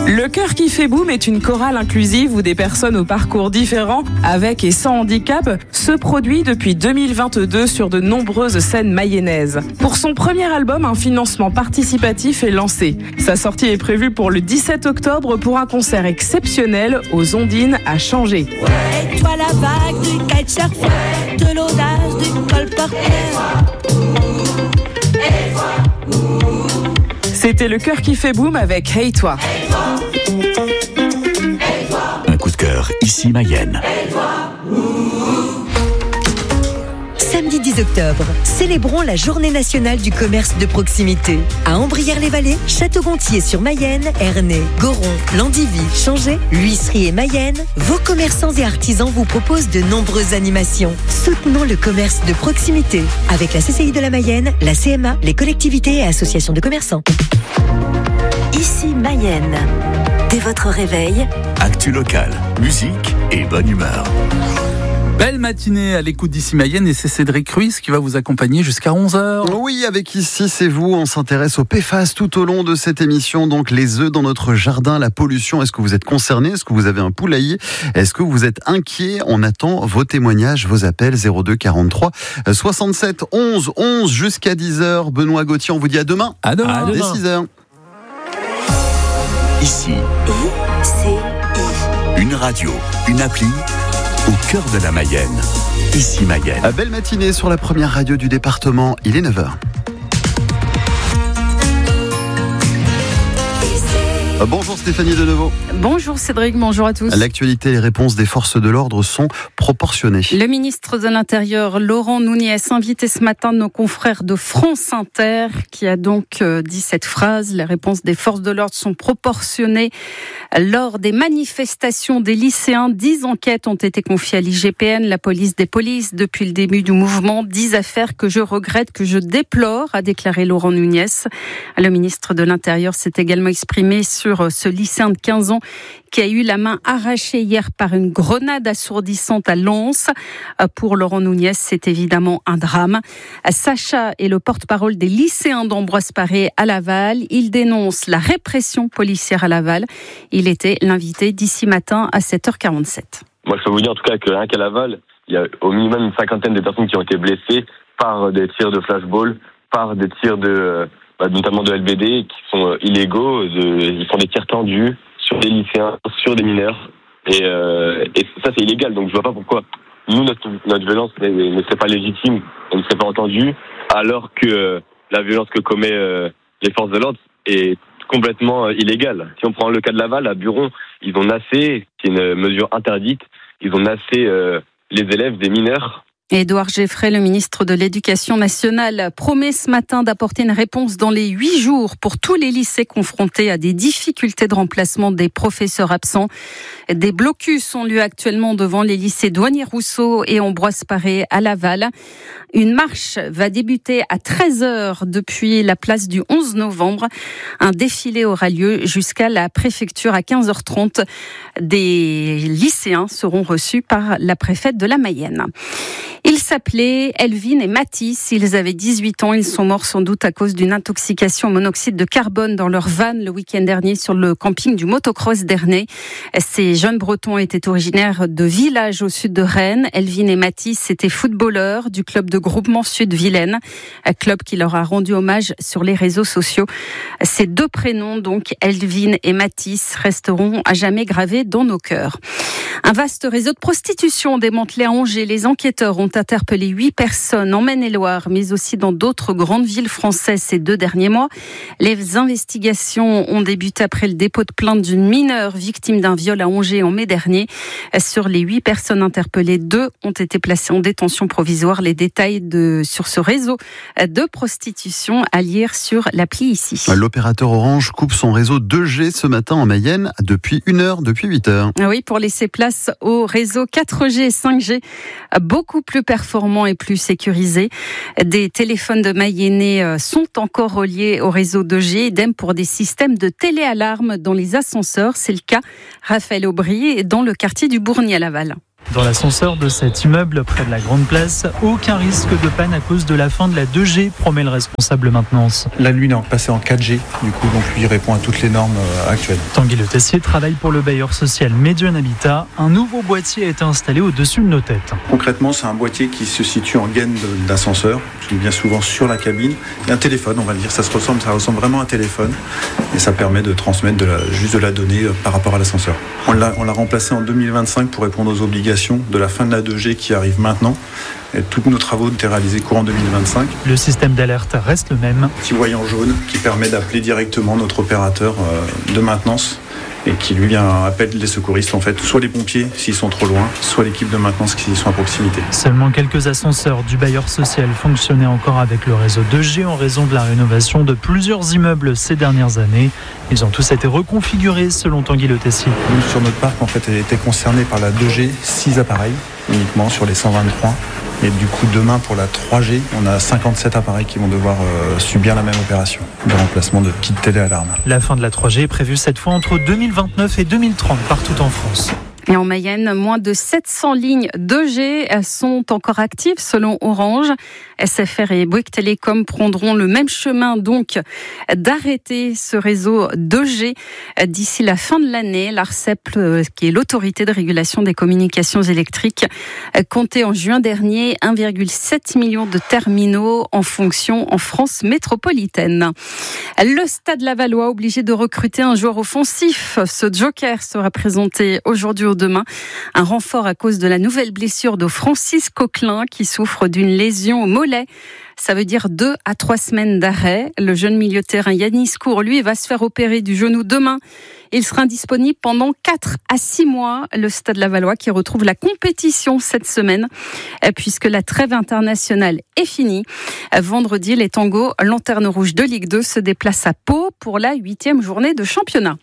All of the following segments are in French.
Le Cœur qui fait boum est une chorale inclusive où des personnes au parcours différents, avec et sans handicap, se produit depuis 2022 sur de nombreuses scènes mayennaises. Pour son premier album, un financement participatif est lancé. Sa sortie est prévue pour le 17 octobre pour un concert exceptionnel aux Ondines à Changé. Ouais, toi la vague du kitesurf, de l'audace du colporteur. C'était Le Cœur qui fait boum avec Hey Toi. Un coup de cœur, ici Mayenne. Samedi 10 octobre, célébrons la Journée nationale du commerce de proximité. À Ambrières-les-Vallées, Château-Gontier-sur-Mayenne, Ernée, Goron, Landivy, Changé, l'Huisserie et Mayenne, vos commerçants et artisans vous proposent de nombreuses animations. Soutenons le commerce de proximité avec la CCI de la Mayenne, la CMA, les collectivités et associations de commerçants. Ici Mayenne. Dès votre réveil, Actu local, musique et bonne humeur. Belle matinée à l'écoute d'Ici Mayenne et c'est Cédric Ruiz qui va vous accompagner jusqu'à 11h. Oui, avec Ici c'est vous, on s'intéresse aux PFAS tout au long de cette émission. Donc les œufs dans notre jardin, la pollution, est-ce que vous êtes concerné? Est-ce que vous avez un poulailler? Est-ce que vous êtes inquiet? On attend vos témoignages, vos appels 02 43 67 11 11 jusqu'à 10h. Benoît Gauthier, on vous dit à demain. À demain. Dès 6h. Ici, une radio, une appli au cœur de la Mayenne. Ici Mayenne. Belle matinée sur la première radio du département, il est 9h. Bonjour Stéphanie Deneveau. Bonjour Cédric, bonjour à tous. L'actualité et les réponses des forces de l'ordre sont proportionnées. Le ministre de l'Intérieur, Laurent Nunez, invité ce matin nos confrères de France Inter, qui a donc dit cette phrase: les réponses des forces de l'ordre sont proportionnées. Lors des manifestations des lycéens, 10 enquêtes ont été confiées à l'IGPN, la police des polices, depuis le début du mouvement. 10 affaires que je regrette, que je déplore, a déclaré Laurent Nunez. Le ministre de l'Intérieur s'est également exprimé sur ce lycéen de 15 ans qui a eu la main arrachée hier par une grenade assourdissante à Lens. Pour Laurent Nunez, c'est évidemment un drame. Sacha est le porte-parole des lycéens d'Ambroise Paré à Laval. Il dénonce la répression policière à Laval. Il était l'invité d'ici matin à 7h47. Moi, je peux vous dire en tout cas qu'à Laval, il y a au minimum une cinquantaine de personnes qui ont été blessées par des tirs de flashball, par des tirs notamment de LBD, qui sont illégaux. Ils font des tirs tendus sur des lycéens, sur des mineurs. Et ça, c'est illégal. Donc, je vois pas pourquoi nous, notre violence ne serait pas légitime, elle ne serait pas entendue, alors que la violence que commet les forces de l'ordre est complètement illégale. Si on prend le cas de Laval, à Buron, ils ont nassé, c'est une mesure interdite, ils ont nassé les élèves des mineurs. Édouard Geffray, le ministre de l'Éducation nationale, promet ce matin d'apporter une réponse dans les 8 jours pour tous les lycées confrontés à des difficultés de remplacement des professeurs absents. Des blocus ont lieu actuellement devant les lycées Douanier-Rousseau et Ambroise Paré à Laval. Une marche va débuter à 13h depuis la place du 11 novembre. Un défilé aura lieu jusqu'à la préfecture à 15h30. Des lycéens seront reçus par la préfète de la Mayenne. Ils s'appelaient Elvin et Mathis. Ils avaient 18 ans. Ils sont morts sans doute à cause d'une intoxication au monoxyde de carbone dans leur van le week-end dernier sur le camping du motocross d'Ernée. Ces jeunes Bretons étaient originaires de villages au sud de Rennes. Elvin et Mathis étaient footballeurs du club de groupement Sud-Vilaine, un club qui leur a rendu hommage sur les réseaux sociaux. Ces deux prénoms, donc Elvin et Mathis, resteront à jamais gravés dans nos cœurs. Un vaste réseau de prostitution démantelé à Angers. Les enquêteurs ont interpellé 8 personnes en Maine-et-Loire, mais aussi dans d'autres grandes villes françaises ces 2 derniers mois. Les investigations ont débuté après le dépôt de plainte d'une mineure victime d'un viol à Angers en mai dernier. Sur les 8 personnes interpellées, 2 ont été placées en détention provisoire. Les détails sur ce réseau de prostitution à lire sur l'appli ici. L'opérateur Orange coupe son réseau 2G ce matin en Mayenne depuis 1h, depuis 8h. Oui, pour laisser place au réseau 4G et 5G, beaucoup plus performant et plus sécurisé. Des téléphones de Mayennais sont encore reliés au réseau 2G, idem pour des systèmes de téléalarme dans les ascenseurs. C'est le cas, Raphaël Aubry, dans le quartier du Bourgny à Laval. Dans l'ascenseur de cet immeuble près de la Grande Place, aucun risque de panne à cause de la fin de la 2G, promet le responsable maintenance. La nuit, on est passé en 4G, du coup, donc lui répond à toutes les normes actuelles. Tanguy Le Tessier travaille pour le bailleur social Medion Habitat. Un nouveau boîtier a été installé au-dessus de nos têtes. Concrètement, c'est un boîtier qui se situe en gaine d'ascenseur, qui est bien souvent sur la cabine. Et un téléphone, on va le dire, ça ressemble vraiment à un téléphone. Et ça permet de transmettre juste de la donnée par rapport à l'ascenseur. On l'a remplacé en 2025 pour répondre aux obligations de la fin de la 2G qui arrive maintenant. Et tous nos travaux ont été réalisés courant 2025. Le système d'alerte reste le même. Petit voyant jaune qui permet d'appeler directement notre opérateur de maintenance et qui lui appelle les secouristes, en fait, soit les pompiers s'ils sont trop loin, soit l'équipe de maintenance s'ils sont à proximité. Seulement quelques ascenseurs du bailleur social fonctionnaient encore avec le réseau 2G en raison de la rénovation de plusieurs immeubles ces dernières années. Ils ont tous été reconfigurés selon Tanguy Le Tessier. Nous, sur notre parc, en fait, était concerné par la 2G, 6 appareils uniquement sur les 123. Et du coup, demain, pour la 3G, on a 57 appareils qui vont devoir subir la même opération de remplacement de petites téléalarmes. La fin de la 3G est prévue cette fois entre 2029 et 2030 partout en France. Et en Mayenne, moins de 700 lignes 2G sont encore actives selon Orange. SFR et Bouygues Télécom prendront le même chemin donc d'arrêter ce réseau 2G d'ici la fin de l'année. L'ARCEP, qui est l'autorité de régulation des communications électriques, comptait en juin dernier 1,7 million de terminaux en fonction en France métropolitaine. Le Stade Lavallois obligé de recruter un joueur offensif. Ce joker sera présenté aujourd'hui ou demain. Un renfort à cause de la nouvelle blessure de Francis Coquelin qui souffre d'une lésion au mollet. Ça veut dire 2 à 3 semaines d'arrêt. Le jeune milieu de terrain Yanis Kour, lui, va se faire opérer du genou demain. Il sera disponible pendant 4 à 6 mois. Le Stade Lavallois qui retrouve la compétition cette semaine puisque la trêve internationale est finie. Vendredi, les Tangos, lanterne rouge de Ligue 2, se déplacent à Pau pour la 8e journée de championnat.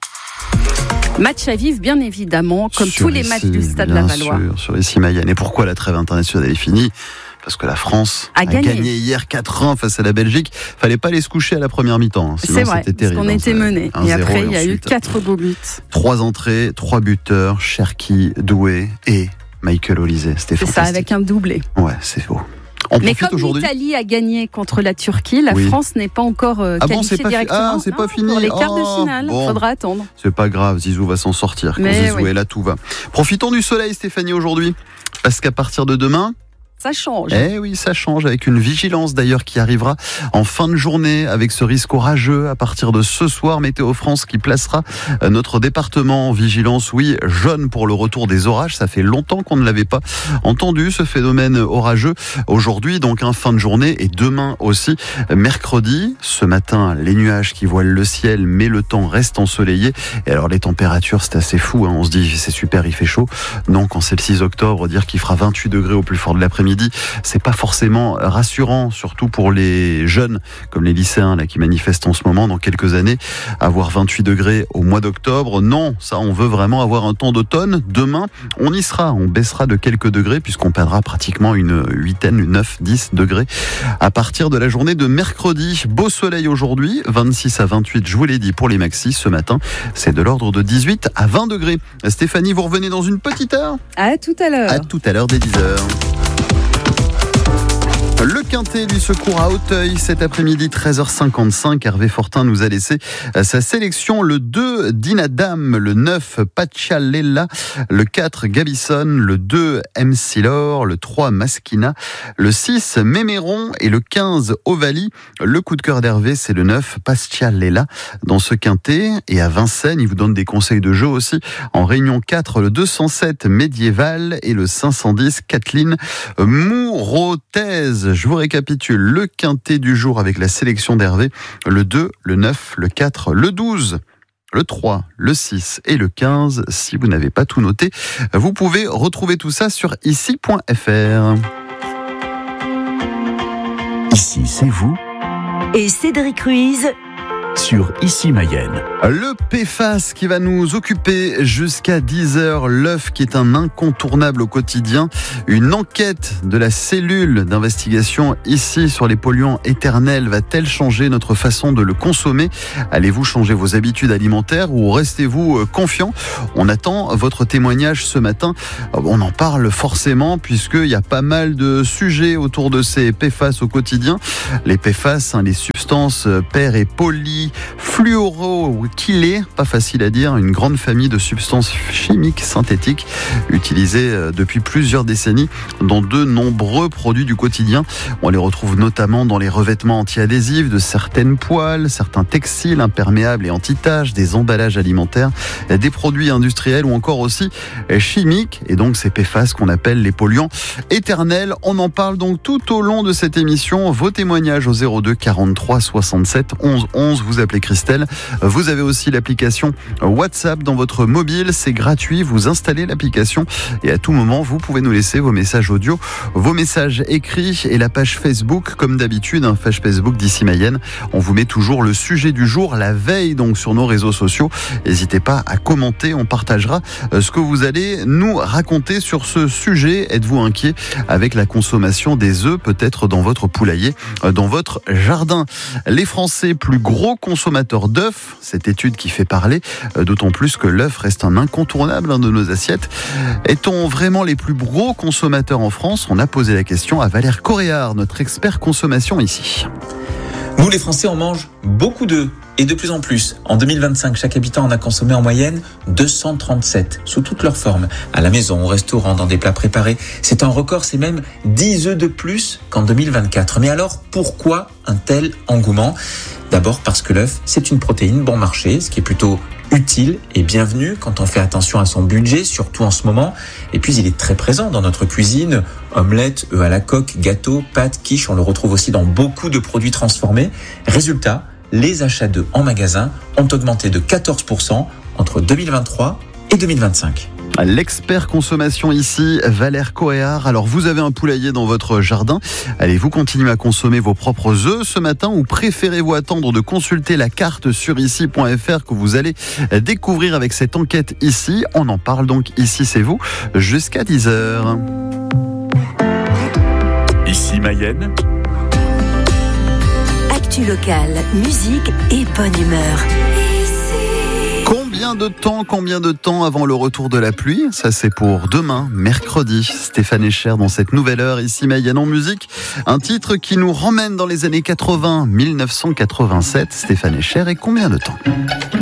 Match à vivre, bien évidemment, comme tous les matchs du Stade Lavallois. Bien sûr, sur ici Mayenne. Et pourquoi la trêve internationale est finie ? Parce que la France a gagné hier 4-1 face à la Belgique. Fallait pas aller se coucher à la première mi-temps. Sinon, c'est vrai, c'était terrible. parce qu'on était menés. Et après, il y a eu 4 beaux buts. 3 entrées, 3 buteurs, Cherki, Doué et Michael Olysée. C'était fantastique. C'est ça, avec un doublé. Ouais, c'est beau. Mais comme l'Italie a gagné contre la Turquie, la France n'est pas encore qualifiée directement. C'est pas fini. Pour les quarts de finale, il faudra attendre. C'est pas grave, Zizou va s'en sortir. Quand Zizou est là, tout va. Profitons du soleil, Stéphanie, aujourd'hui. Parce qu'à partir de demain, ça change. Eh oui, ça change, avec une vigilance d'ailleurs qui arrivera en fin de journée, avec ce risque orageux à partir de ce soir. Météo France qui placera notre département en vigilance, oui, jaune pour le retour des orages. Ça fait longtemps qu'on ne l'avait pas entendu, ce phénomène orageux. Aujourd'hui, donc, fin de journée, et demain aussi, mercredi. Ce matin, les nuages qui voilent le ciel, mais le temps reste ensoleillé. Et alors, les températures, c'est assez fou, hein. On se dit, c'est super, il fait chaud. Non, quand c'est le 6 octobre, dire qu'il fera 28 degrés au plus fort de l'après-midi, c'est pas forcément rassurant, surtout pour les jeunes comme les lycéens là qui manifestent en ce moment. Dans quelques années, avoir 28 degrés au mois d'octobre, non, ça on veut vraiment avoir un temps d'automne. Demain, on y sera, on baissera de quelques degrés puisqu'on perdra pratiquement une 9-10 degrés à partir de la journée de mercredi. Beau soleil aujourd'hui, 26 à 28, je vous l'ai dit pour les maxis. Ce matin, c'est de l'ordre de 18 à 20 degrés. Stéphanie, vous revenez dans une petite heure ? À tout à l'heure. À tout à l'heure dès 10h. Le Quintet lui secourt à Auteuil cet après-midi 13h55. Hervé Fortin nous a laissé sa sélection. Le 2 Dinadam, le 9 Pachalella, le 4 Gabison, le 2 MC Lor, le 3 Maskina, le 6 Méméron et le 15 Ovalie. Le coup de cœur d'Hervé, c'est le 9 Pachalella dans ce Quintet. Et à Vincennes, il vous donne des conseils de jeu aussi. En Réunion 4, le 207 Médiéval et le 510 Kathleen Mourotaise. Je vous récapitule le Quintet du jour avec la sélection d'Hervé. Le 2, le 9, le 4, le 12, le 3, le 6 et le 15. Si vous n'avez pas tout noté, vous pouvez retrouver tout ça sur ici.fr. Ici, c'est vous. Et Cédric Ruiz sur Ici Mayenne. Le PFAS qui va nous occuper jusqu'à 10h, l'œuf qui est un incontournable au quotidien. Une enquête de la cellule d'investigation ici sur les polluants éternels va-t-elle changer notre façon de le consommer ? Allez-vous changer vos habitudes alimentaires ou restez-vous confiant ? On attend votre témoignage ce matin. On en parle forcément puisqu'il y a pas mal de sujets autour de ces PFAS au quotidien. Les PFAS, les substances per- et polyfluoroalkylées, pas facile à dire, une grande famille de substances chimiques synthétiques utilisées depuis plusieurs décennies dans de nombreux produits du quotidien. On les retrouve notamment dans les revêtements anti-adhésifs de certaines poêles, certains textiles imperméables et anti-taches, des emballages alimentaires, des produits industriels ou encore aussi chimiques. Et donc ces PFAS qu'on appelle les polluants éternels. On en parle donc tout au long de cette émission. Vos témoignages au 02 43 67 11 11. Vous appelez Christelle. Vous avez aussi l'application WhatsApp dans votre mobile. C'est gratuit. Vous installez l'application et à tout moment, vous pouvez nous laisser vos messages audio, vos messages écrits et la page Facebook, comme d'habitude, page Facebook d'Ici Mayenne. On vous met toujours le sujet du jour, la veille, donc sur nos réseaux sociaux. N'hésitez pas à commenter. On partagera ce que vous allez nous raconter sur ce sujet. Êtes-vous inquiet avec la consommation des œufs, peut-être dans votre poulailler, dans votre jardin? Les Français, plus gros consommateurs d'œufs, cette étude qui fait parler, d'autant plus que l'œuf reste un incontournable de nos assiettes. Est-on vraiment les plus gros consommateurs en France? On a posé la question à Valère Coréard, notre expert consommation ici. Nous, les Français, on mange beaucoup d'œufs. Et de plus en plus. En 2025, chaque habitant en a consommé en moyenne 237, sous toutes leurs formes. À la maison, au restaurant, dans des plats préparés. C'est un record, c'est même 10 œufs de plus qu'en 2024. Mais alors, pourquoi un tel engouement ? D'abord parce que l'œuf, c'est une protéine bon marché, ce qui est plutôt utile et bienvenu quand on fait attention à son budget, surtout en ce moment. Et puis, il est très présent dans notre cuisine. Omelette, œufs à la coque, gâteaux, pâtes, quiche, on le retrouve aussi dans beaucoup de produits transformés. Résultat, les achats d'œufs en magasin ont augmenté de 14% entre 2023 et 2025. L'expert consommation ici, Valère Coréard. Alors, vous avez un poulailler dans votre jardin. Allez-vous continuer à consommer vos propres œufs ce matin ou préférez-vous attendre de consulter la carte sur ici.fr que vous allez découvrir avec cette enquête ici? On en parle donc ici, c'est vous, jusqu'à 10h. Ici Mayenne. Actu locale, musique et bonne humeur. Combien de temps avant le retour de la pluie? Ça, c'est pour demain, mercredi. Stéphane Echer dans cette nouvelle heure, Ici Mayenne en musique. Un titre qui nous ramène dans les années 80, 1987. Stéphane Echer et combien de temps?